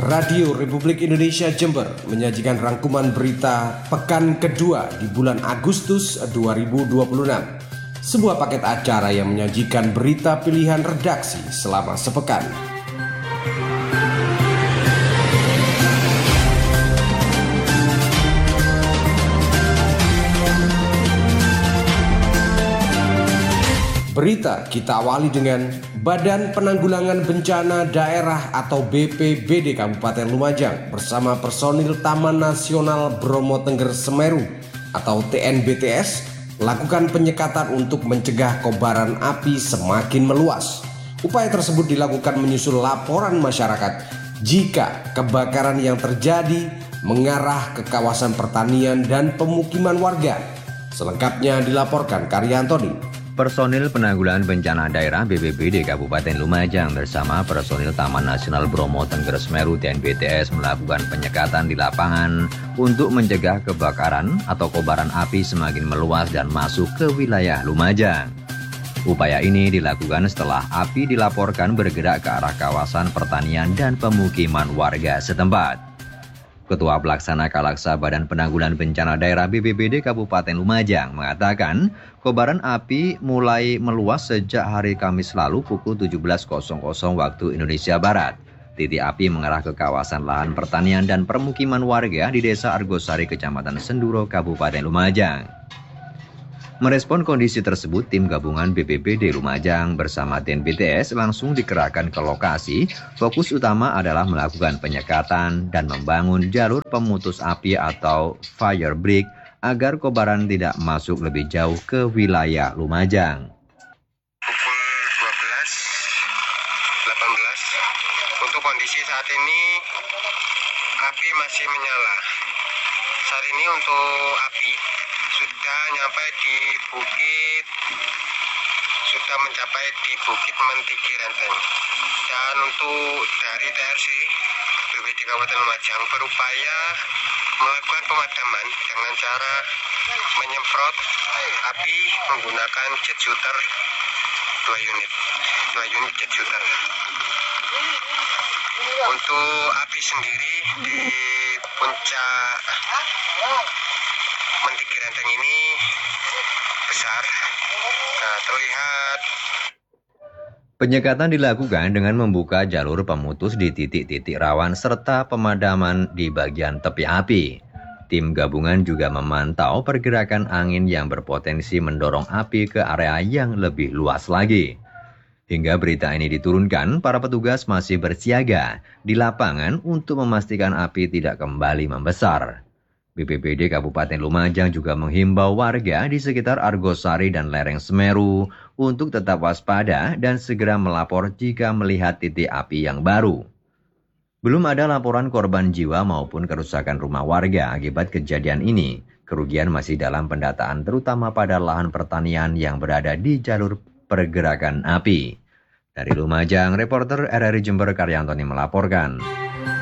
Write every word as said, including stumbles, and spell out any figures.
Radio Republik Indonesia Jember menyajikan rangkuman berita pekan kedua di bulan Agustus dua ribu dua puluh enam. Sebuah paket acara yang menyajikan berita pilihan redaksi selama sepekan. Berita kita awali dengan Badan Penanggulangan Bencana Daerah atau B P B D Kabupaten Lumajang bersama personil Taman Nasional Bromo Tengger Semeru atau T N B T S lakukan penyekatan untuk mencegah kobaran api semakin meluas. Upaya tersebut dilakukan menyusul laporan masyarakat jika kebakaran yang terjadi mengarah ke kawasan pertanian dan pemukiman warga. Selengkapnya dilaporkan Karyantoni. Personil Penanggulangan Bencana Daerah B P B D Kabupaten Lumajang bersama personil Taman Nasional Bromo Tengger Semeru T N B T S melakukan penyekatan di lapangan untuk mencegah kebakaran atau kobaran api semakin meluas dan masuk ke wilayah Lumajang. Upaya ini dilakukan setelah api dilaporkan bergerak ke arah kawasan pertanian dan pemukiman warga setempat. Ketua Pelaksana Kalaksa Badan Penanggulangan Bencana Daerah B P B D Kabupaten Lumajang mengatakan kobaran api mulai meluas sejak hari Kamis lalu pukul tujuh belas waktu Indonesia Barat. Titik api mengarah ke kawasan lahan pertanian dan permukiman warga di Desa Argosari, Kecamatan Senduro, Kabupaten Lumajang. Merespon kondisi tersebut, tim gabungan B P B D Lumajang bersama T N B T S langsung dikerahkan ke lokasi. Fokus utama adalah melakukan penyekatan dan membangun jalur pemutus api atau fire break agar kobaran tidak masuk lebih jauh ke wilayah Lumajang. Pukul dua belas delapan belas untuk kondisi saat ini api masih menyala. Saat ini untuk api sudah nyampe di bukit, sudah mencapai di Bukit Mentiki Renteng. Dan untuk dari T R C B P B D Kabupaten Lumajang berupaya melakukan pemadaman dengan cara menyemprot api menggunakan jet shooter dua unit, dua unit jet shooter. Untuk api sendiri di puncak Mentiki Renteng ini besar, nah, terlihat. Penyekatan dilakukan dengan membuka jalur pemutus di titik-titik rawan serta pemadaman di bagian tepi api. Tim gabungan juga memantau pergerakan angin yang berpotensi mendorong api ke area yang lebih luas lagi. Hingga berita ini diturunkan, para petugas masih bersiaga di lapangan untuk memastikan api tidak kembali membesar. B P B D Kabupaten Lumajang juga menghimbau warga di sekitar Argosari dan lereng Semeru untuk tetap waspada dan segera melapor jika melihat titik api yang baru. Belum ada laporan korban jiwa maupun kerusakan rumah warga akibat kejadian ini. Kerugian masih dalam pendataan terutama pada lahan pertanian yang berada di jalur pergerakan api. Dari Lumajang, reporter R R I Jember Karyantoni melaporkan.